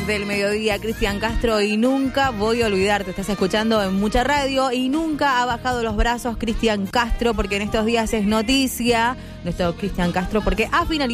del mediodía, Cristian Castro, y nunca voy a olvidarte. Estás escuchando en Mucha Radio y nunca ha bajado los brazos Cristian Castro, porque en estos días es noticia nuestro Cristian Castro, porque ha finalizado